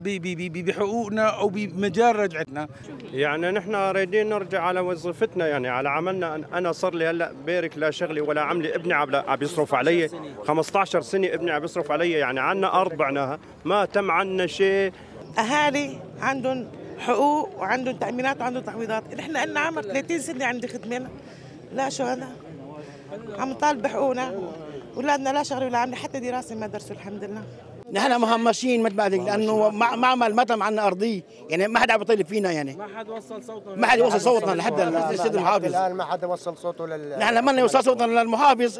بحقوقنا أو بمجال رجعتنا. يعني نحن رايدين نرجع على وظيفتنا، يعني على عملنا. أنا صار لي هلا بارك لا شغلي ولا عملي، ابني عم يصرف علي 15 سنة، ابني عم يصرف علي، يعني عنا أرض بعناها ما تم عنا شيء. أهالي عندهم حقوق وعندهم تأمينات وعندهم تعويضات، نحن لنا عمر 30 سنة عندي خدمة، لا شو هذا؟ عم نطالب بحقوقنا، أولادنا لا شغل ولا عمل، حتى دراسة ما درسوا الحمد لله. نحن مهمشين مثل بعدك، لانه معمل ما تم عنا ارضيه، يعني ما حدا عم يطالب فينا، يعني ما حد وصل صوتنا، ما حد يوصل صوتنا لحد السيد المحافظ. الان ما حدا وصل صوته نحن لما يوصل صوتنا للمحافظ.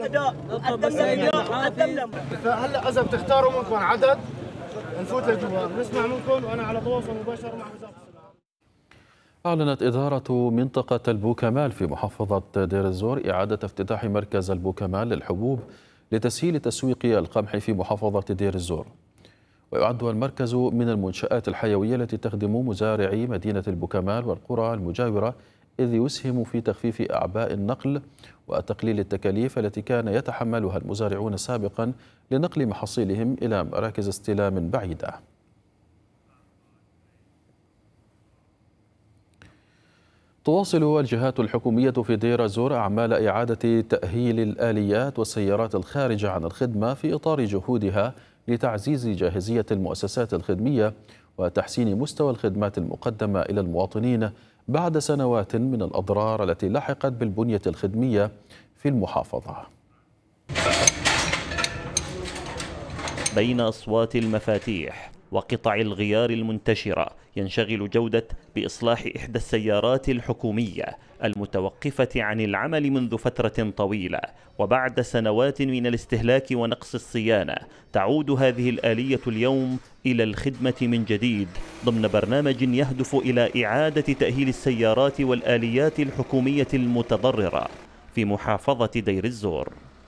هلا اذا بتختاروا منكم عدد نفوت لجوا نسمع منكم، وانا على تواصل مباشر مع وزاره الصناعه. أعلنت إدارة منطقة البوكمال في محافظة دير الزور إعادة افتتاح مركز البوكمال للحبوب لتسهيل تسويق القمح في محافظة دير الزور. ويعد المركز من المنشآت الحيوية التي تخدم مزارعي مدينة البوكمال والقرى المجاورة، إذ يسهم في تخفيف أعباء النقل وتقليل التكاليف التي كان يتحملها المزارعون سابقا لنقل محاصيلهم إلى مراكز استلام بعيدة. تواصل الجهات الحكومية في دير الزور أعمال إعادة تأهيل الآليات والسيارات الخارجة عن الخدمة في إطار جهودها لتعزيز جاهزية المؤسسات الخدمية وتحسين مستوى الخدمات المقدمة إلى المواطنين بعد سنوات من الأضرار التي لحقت بالبنية الخدمية في المحافظة. بين أصوات المفاتيح وقطع الغيار المنتشرة ينشغل جودة بإصلاح إحدى السيارات الحكومية المتوقفة عن العمل منذ فترة طويلة، وبعد سنوات من الاستهلاك ونقص الصيانة تعود هذه الآلية اليوم إلى الخدمة من جديد ضمن برنامج يهدف إلى إعادة تأهيل السيارات والآليات الحكومية المتضررة في محافظة دير الزور.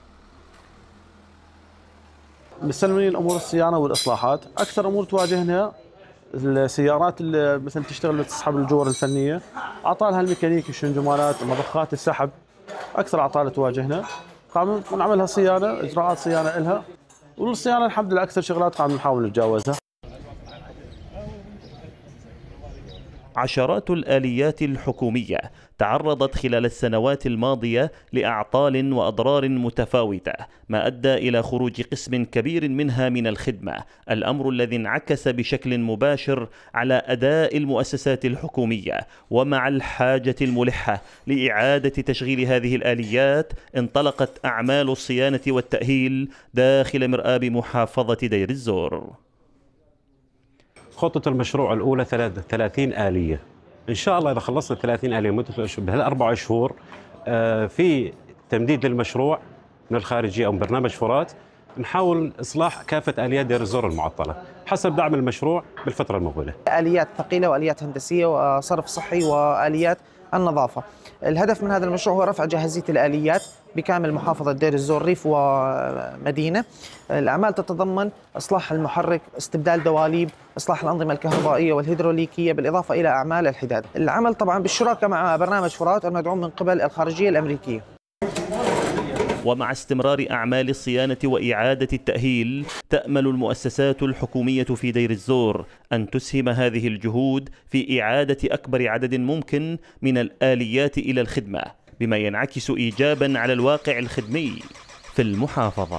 مستلمين امور الصيانه والاصلاحات. اكثر امور تواجهنا السيارات اللي مثلا تشتغل وتسحب الجور الفنيه، اعطالها الميكانيكي، الشنجمانات، مضخات السحب، اكثر اعطال تواجهنا. قام نعملها صيانه، اجراءات صيانه لها، والصيانه الحمد لله اكثر شغلات قاعد نحاول نتجاوزها. عشرات الآليات الحكومية تعرضت خلال السنوات الماضية لأعطال وأضرار متفاوتة، ما أدى إلى خروج قسم كبير منها من الخدمة، الأمر الذي انعكس بشكل مباشر على أداء المؤسسات الحكومية. ومع الحاجة الملحة لإعادة تشغيل هذه الآليات انطلقت أعمال الصيانة والتأهيل داخل مرآب محافظة دير الزور. خطة المشروع الأولى 30 آلية، إن شاء الله إذا خلصنا 30 آلية مدة بهالأربع شهور في تمديد للمشروع من الخارجية أو من برنامج فرات، نحاول إصلاح كافة آليات دير الزور المعطلة حسب دعم المشروع بالفترة المقبلة. آليات ثقيلة وآليات هندسية وصرف صحي وآليات النظافة. الهدف من هذا المشروع هو رفع جاهزية الآليات بكامل محافظة دير الزور ريف ومدينة. الأعمال تتضمن إصلاح المحرك، استبدال دواليب، إصلاح الأنظمة الكهربائية والهيدروليكية، بالإضافة إلى أعمال الحداد. العمل طبعا بالشراكة مع برنامج فرات المدعوم من قبل الخارجية الأمريكية. ومع استمرار أعمال الصيانة وإعادة التأهيل، تأمل المؤسسات الحكومية في دير الزور أن تسهم هذه الجهود في إعادة أكبر عدد ممكن من الآليات إلى الخدمة، بما ينعكس إيجابا على الواقع الخدمي في المحافظة.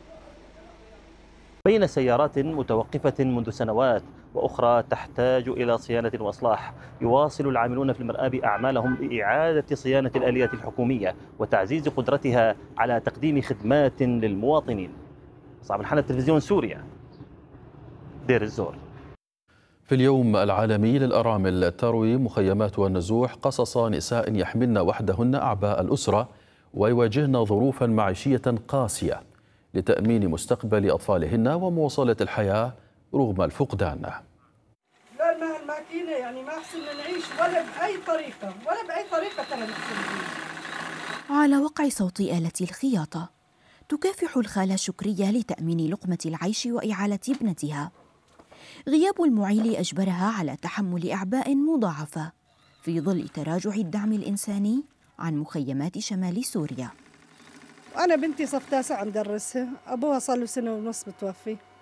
بين سيارات متوقفة منذ سنوات وأخرى تحتاج إلى صيانة وإصلاح، يواصل العاملون في المرآب أعمالهم لإعادة صيانة الآليات الحكومية وتعزيز قدرتها على تقديم خدمات للمواطنين. صعب الحنة، تلفزيون سوريا، دير الزور. في اليوم العالمي للأرامل تروي مخيمات النزوح قصص نساء يحملن وحدهن أعباء الأسرة ويواجهن ظروفا معيشية قاسية لتأمين مستقبل أطفالهن ومواصلة الحياة رغم الفقدان. لا الماكينة يعني ما حسنا نعيش ولا بأي طريقة ترى نحسن. على وقع صوت آلة الخياطة تكافح الخالة شكرية لتأمين لقمة العيش وإعالة ابنتها. غياب المعيل أجبرها على تحمل أعباء مضاعفة في ظل تراجع الدعم الإنساني عن مخيمات شمال سوريا. أنا بنتي صف تاسع عم درسها، أبوها صار له سنة ونص متوفي،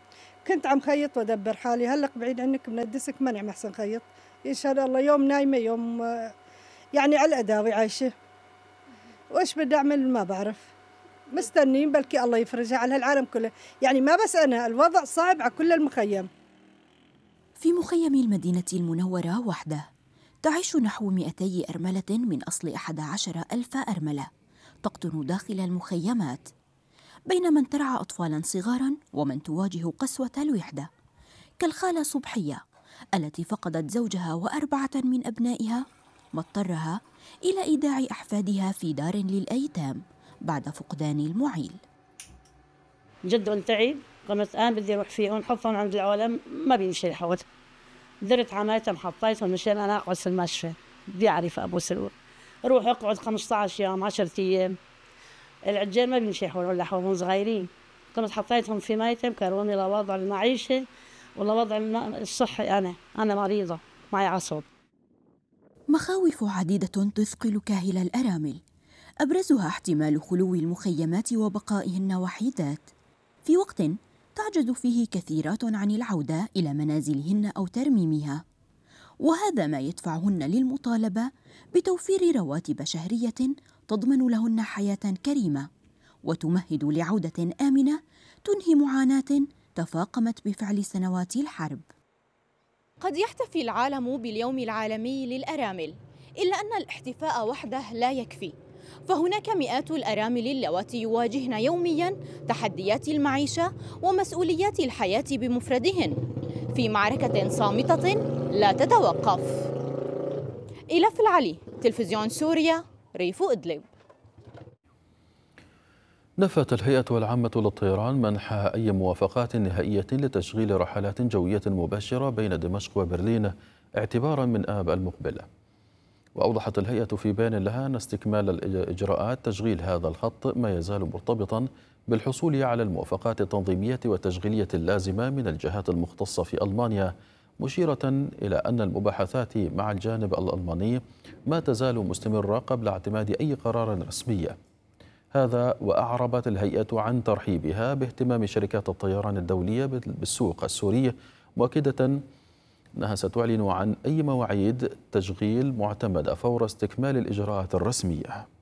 كنت عم خيط وادبر حالي. هلق بعيد عنك من الدسك ماني عم احسن خيط. ان شاء الله يوم نايمه يوم يعني على الاداوي عايشه. وايش بدي اعمل ما بعرف. مستنين بلكي الله يفرجها على العالم كله، يعني ما بس انا، الوضع صعب على كل المخيم. في مخيم المدينة المنورة وحده تعيش نحو 200 أرملة من أصل 11,000 أرملة تقطن داخل المخيمات، بين من ترعى أطفالاً صغاراً ومن تواجه قسوة الوحدة، كالخالة صبحية التي فقدت زوجها و4 من أبنائها، ما اضطرها إلى إيداع أحفادها في دار للأيتام بعد فقدان المعيل. جد تعب 5 أيام بدي أروح فيهم حطهم عند العالم ما بيمشي الحوض. درت عمايتهم حطيتهم مشان أنا أقعد في المشفى. بدي أعرف أبو سرور أروح أقعد 15 يوم 10 أيام. العجال ما بيمشي حول ولا حول صغيرين. كنت حطيتهم في ميتم كروني لوضع المعيشة ولوضع الصحي. أنا مريضة معي عصب. مخاوف عديدة تثقل كاهل الأرامل، أبرزها احتمال خلو المخيمات وبقائهن وحيدات في وقت تعجز فيه كثيرات عن العودة إلى منازلهن أو ترميمها، وهذا ما يدفعهن للمطالبة بتوفير رواتب شهرية تضمن لهن حياة كريمة وتمهد لعودة آمنة تنهي معاناة تفاقمت بفعل سنوات الحرب. قد يحتفي العالم باليوم العالمي للأرامل، إلا أن الاحتفاء وحده لا يكفي، فهناك مئات الأرامل اللواتي يواجهن يومياً تحديات المعيشة ومسؤوليات الحياة بمفردهن في معركة صامتة لا تتوقف. إلف العلي، تلفزيون سوريا، ريف إدلب. نفت الهيئة العامة للطيران منح أي موافقات نهائية لتشغيل رحلات جوية مباشرة بين دمشق وبرلين اعتباراً من آب المقبل. وأوضحت الهيئة في بيان لها أن استكمال الإجراءات تشغيل هذا الخط ما يزال مرتبطاً بالحصول على الموافقات التنظيمية والتشغيلية اللازمة من الجهات المختصة في ألمانيا، مشيرة إلى أن المباحثات مع الجانب الألماني ما تزال مستمرة قبل اعتماد أي قرار رسمي. هذا وأعربت الهيئة عن ترحيبها باهتمام شركات الطيران الدولية بالسوق السوري، مؤكدة أنها ستعلن عن أي مواعيد تشغيل معتمدة فور استكمال الإجراءات الرسمية.